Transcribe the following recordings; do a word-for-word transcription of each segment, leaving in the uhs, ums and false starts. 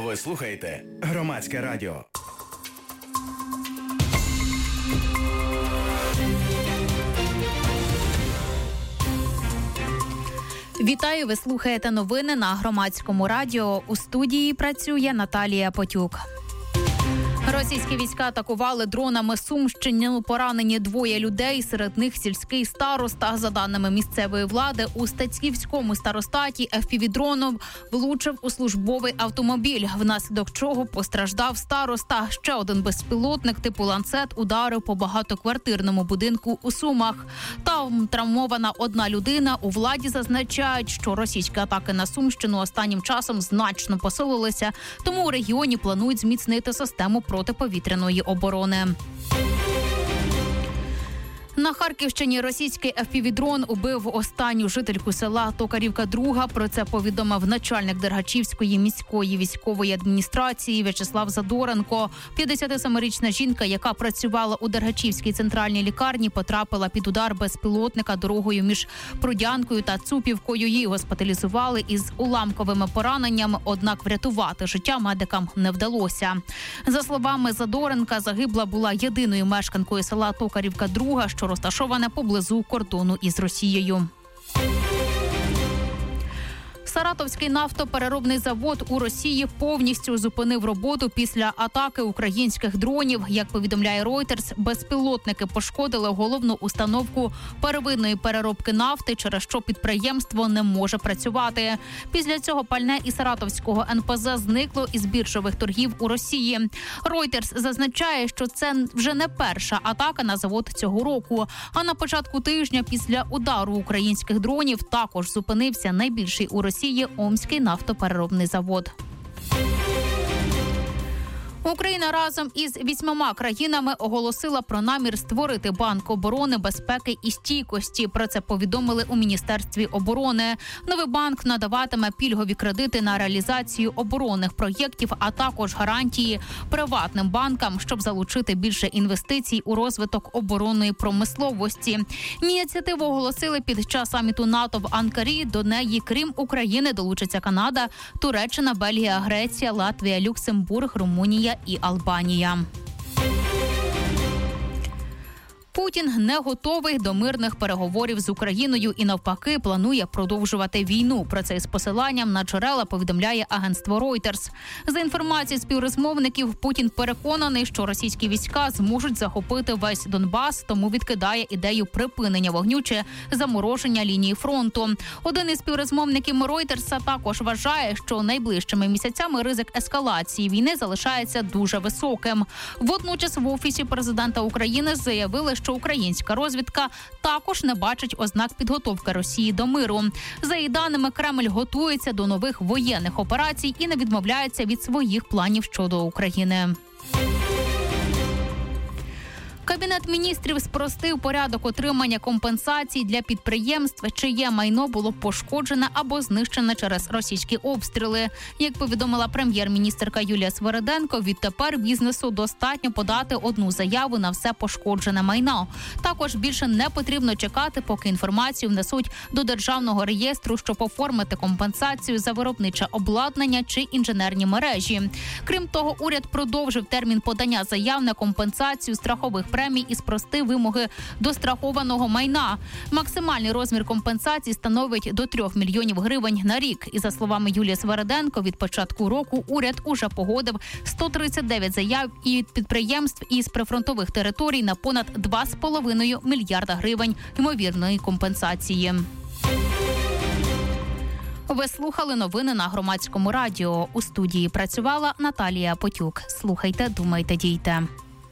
Ви слухаєте Громадське радіо. Вітаю, ви слухаєте новини на Громадському радіо. У студії працює Наталія Потюк. Російські війська атакували дронами Сумщину. Поранені двоє людей, серед них сільський староста. За даними місцевої влади, у Стецьківському старостаті еф пі ві-дроном влучив у службовий автомобіль, внаслідок чого постраждав староста. Ще один безпілотник типу «Ланцет» ударив по багатоквартирному будинку у Сумах. Там травмована одна людина. У владі зазначають, що російські атаки на Сумщину останнім часом значно посилилися, тому у регіоні планують зміцнити систему протиповітряної оборони. На Харківщині російський еф пі ві-дрон убив останню жительку села Токарівка-Друга. Про це повідомив начальник Дергачівської міської військової адміністрації В'ячеслав Задоренко. п'ятдесятисемирічна жінка, яка працювала у Дергачівській центральній лікарні, потрапила під удар безпілотника дорогою між Прудянкою та Цупівкою. Її госпіталізували із уламковими пораненнями, однак врятувати життя медикам не вдалося. За словами Задоренка, загибла була єдиною мешканкою села Токарівка-Друга, що розташоване поблизу кордону із Росією. Саратовський нафтопереробний завод у Росії повністю зупинив роботу після атаки українських дронів. Як повідомляє Reuters, безпілотники пошкодили головну установку первинної переробки нафти, через що підприємство не може працювати. Після цього пальне із Саратовського ен пе зе зникло із біржових торгів у Росії. Reuters зазначає, що це вже не перша атака на завод цього року. А на початку тижня після удару українських дронів також зупинився найбільший у Росії Омський нафтопереробний завод. Україна разом із вісьмома країнами оголосила про намір створити банк оборони, безпеки і стійкості. Про це повідомили у Міністерстві оборони. Новий банк надаватиме пільгові кредити на реалізацію оборонних проєктів, а також гарантії приватним банкам, щоб залучити більше інвестицій у розвиток оборонної промисловості. Ініціативу оголосили під час саміту НАТО в Анкарі. До неї, крім України, долучаться Канада, Туреччина, Бельгія, Греція, Латвія, Люксембург, Румунія і Албанія. Путін не готовий до мирних переговорів з Україною і навпаки планує продовжувати війну. Про це із посиланням на джерела повідомляє агентство Reuters. За інформацією співрозмовників, Путін переконаний, що російські війська зможуть захопити весь Донбас, тому відкидає ідею припинення вогню чи замороження лінії фронту. Один із співрозмовників Reuters також вважає, що найближчими місяцями ризик ескалації війни залишається дуже високим. Водночас в Офісі президента України заявили, що українська розвідка також не бачить ознак підготовки Росії до миру. За її даними, Кремль готується до нових воєнних операцій і не відмовляється від своїх планів щодо України. Кабінет міністрів спростив порядок отримання компенсацій для підприємств, чиє майно було пошкоджене або знищене через російські обстріли. Як повідомила прем'єр-міністерка Юлія Свериденко, відтепер бізнесу достатньо подати одну заяву на все пошкоджене майно. Також більше не потрібно чекати, поки інформацію внесуть до державного реєстру, щоб оформити компенсацію за виробниче обладнання чи інженерні мережі. Крім того, уряд продовжив термін подання заяв на компенсацію страхових премій і спростив вимоги до страхованого майна. Максимальний розмір компенсації становить до трьох мільйонів гривень на рік. І за словами Юлії Свериденко, від початку року уряд уже погодив сто тридцять дев'ять заяв і підприємств із прифронтових територій на понад два з половиною мільярда гривень ймовірної компенсації. Ви слухали новини на Громадському радіо. У студії працювала Наталія Потюк. Слухайте, думайте, дійте.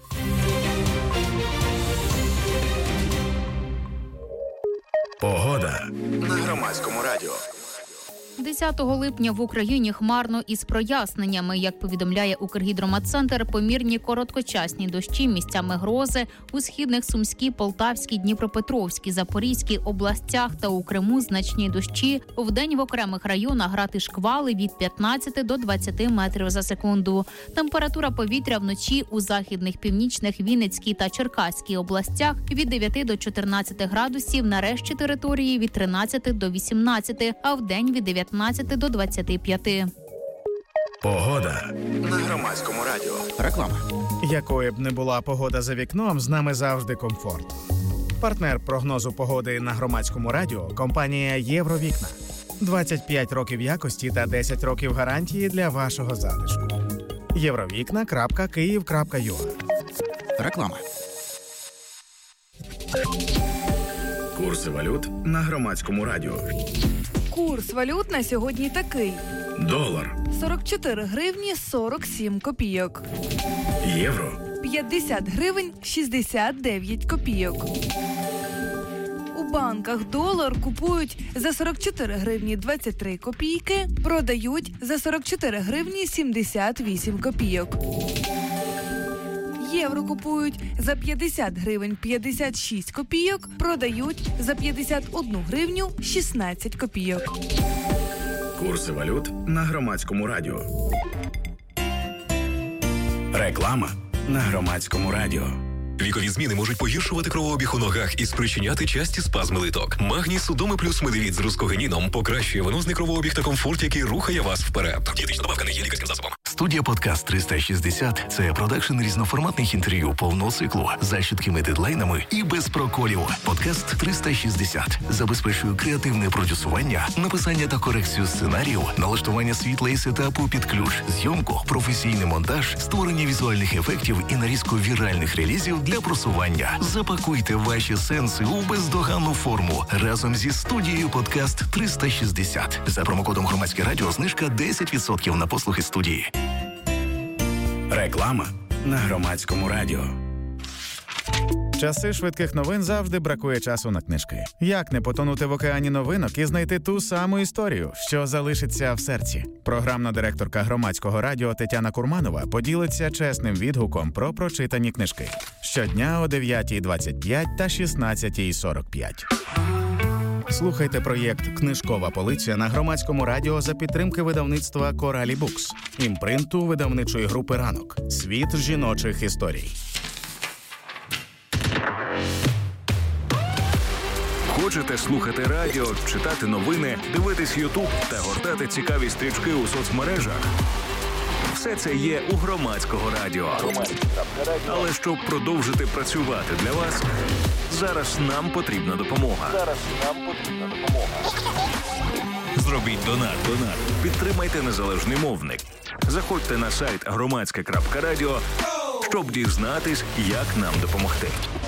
Погода на Громадському радіо. десятого липня в Україні хмарно із проясненнями. Як повідомляє Укргідрометцентр, помірні короткочасні дощі, місцями грози у східних Сумській, Полтавській, Дніпропетровській, Запорізькій областях та у Криму значні дощі. Вдень в окремих районах грати шквали від п'ятнадцяти до двадцяти метрів за секунду. Температура повітря вночі у західних, північних, Вінницькій та Черкаській областях від дев'яти до чотирнадцяти градусів, на решті території від тринадцяти до вісімнадцяти, а вдень від дев'ятнадцяти до двадцяти п'яти. Погода на Громадському радіо. Реклама. Якою б не була погода за вікном, з нами завжди комфорт. Партнер прогнозу погоди на Громадському радіо – компанія «Євровікна». двадцять п'ять років якості та десять років гарантії для вашого затишку. євровікна крапка київ крапка ю а. Реклама. Курси валют на Громадському радіо. Курс валют на сьогодні такий. Долар. сорок чотири гривні сорок сім копійок. Євро. п'ятдесят гривень шістдесят дев'ять копійок. У банках долар купують за сорок чотири гривні двадцять три копійки, продають за сорок чотири гривні сімдесят вісім копійок. Євро купують за п'ятдесят гривень п'ятдесят шість копійок, продають за п'ятдесят одну гривню шістнадцять копійок. Курси валют на Громадському радіо. Реклама на Громадському радіо. Вікові зміни можуть погіршувати кровообіг у ногах і спричиняти часті спазми литок. Магній Судоми плюс Медевіт з рускогеніном покращує венозний кровообіг та комфорт, який рухає вас вперед. Дієтична добавка не є лікарським засобом. Студія «Подкаст триста шістдесят» – це продакшн різноформатних інтерв'ю повного циклу з чіткими дедлайнами і без проколів. «Подкаст триста шістдесят» забезпечує креативне продюсування, написання та корекцію сценаріїв, налаштування світла і сетапу під ключ, зйомку, професійний монтаж, створення візуальних ефектів і нарізку віральних релізів для просування. Запакуйте ваші сенси у бездоганну форму разом зі студією «Подкаст триста шістдесят». За промокодом «Громадське радіо» знижка десять відсотків на послуги студії. Реклама на Громадському радіо. Часи швидких новин завжди бракує часу на книжки. Як не потонути в океані новинок і знайти ту саму історію, що залишиться в серці? Програмна директорка Громадського радіо Тетяна Курманова поділиться чесним відгуком про прочитані книжки. Щодня о дев'ятій двадцять п'ять та шістнадцятій сорок п'ять. Слухайте проєкт «Книжкова полиця» на Громадському радіо за підтримки видавництва «Коралі Букс», імпринту видавничої групи «Ранок». Світ жіночих історій. Хочете слухати радіо, читати новини, дивитись Ютуб та гортати цікаві стрічки у соцмережах? Все це є у Громадського радіо. Але щоб продовжити працювати для вас, зараз нам потрібна допомога. Зараз нам потрібна допомога. Зробіть донат. Донат. Підтримайте незалежний мовник. Заходьте на сайт громадське крапка радіо, щоб дізнатись, як нам допомогти.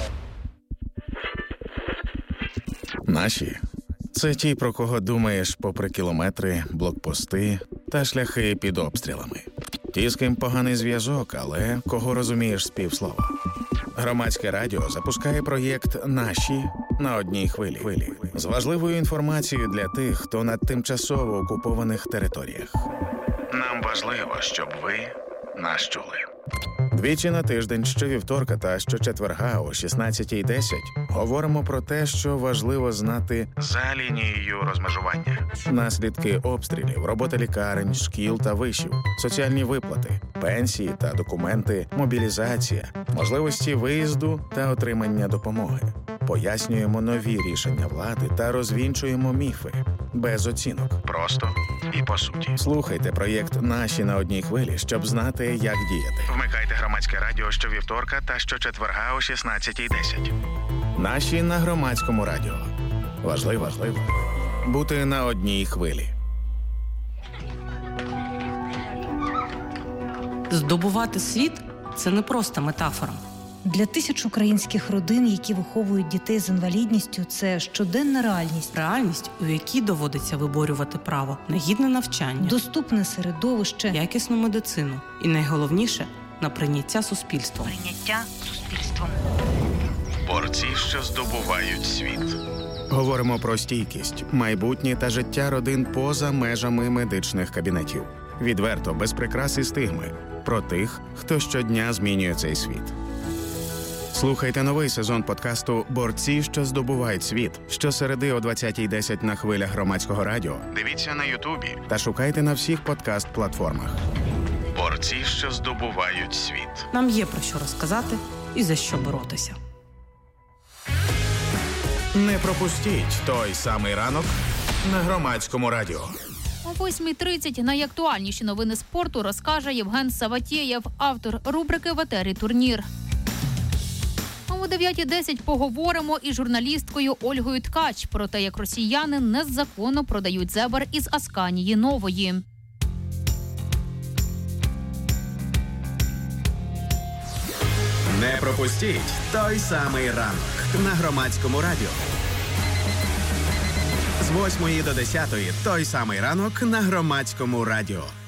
Наші – це ті, про кого думаєш попри кілометри, блокпости та шляхи під обстрілами. Ті, з ким поганий зв'язок, але кого розумієш з півслова. Громадське радіо запускає проєкт «Наші» на одній хвилі. З важливою інформацією для тих, хто на тимчасово окупованих територіях. Нам важливо, щоб ви нас чули. Двічі на тиждень, щовівторка та щочетверга о шістнадцятій десять говоримо про те, що важливо знати за лінією розмежування. Наслідки обстрілів, робота лікарень, шкіл та вишів, соціальні виплати, пенсії та документи, мобілізація, можливості виїзду та отримання допомоги. Пояснюємо нові рішення влади та розвінчуємо міфи. Без оцінок. Просто і по суті. Слухайте проєкт «Наші» на одній хвилі, щоб знати, як діяти. Вмикайте Громадське радіо щовівторка та щочетверга о шістнадцятій десять. «Наші» на Громадському радіо. Важливо, важливо бути на одній хвилі. Здобувати світ – це не просто метафора. Для тисяч українських родин, які виховують дітей з інвалідністю, це щоденна реальність. Реальність, у якій доводиться виборювати право на гідне навчання, доступне середовище, якісну медицину і, найголовніше, на прийняття суспільством. Прийняття суспільством. Борці, що здобувають світ. Говоримо про стійкість, майбутнє та життя родин поза межами медичних кабінетів. Відверто, без прикрас і стигми. Про тих, хто щодня змінює цей світ. Слухайте новий сезон подкасту «Борці, що здобувають світ» щосереди о двадцятій десять на хвилях Громадського радіо. Дивіться на Ютубі та шукайте на всіх подкаст-платформах. Борці, що здобувають світ. Нам є про що розказати і за що боротися. Не пропустіть той самий ранок на Громадському радіо. О восьмій тридцять найактуальніші новини спорту розкаже Євген Саватєєв, автор рубрики «В етері турнір». О дев'ятій десять поговоримо із журналісткою Ольгою Ткач про те, як росіяни незаконно продають зебр із Асканії Нової. Не пропустіть той самий ранок на Громадському радіо. З восьмої до десятої той самий ранок на Громадському радіо.